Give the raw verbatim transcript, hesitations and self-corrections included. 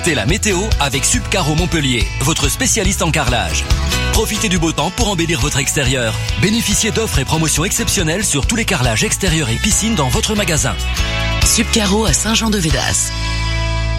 C'est la météo avec Subcaro Montpellier, votre spécialiste en carrelage. Profitez du beau temps pour embellir votre extérieur. Bénéficiez d'offres et promotions exceptionnelles sur tous les carrelages extérieurs et piscines dans votre magasin. Subcaro à Saint-Jean-de-Védas.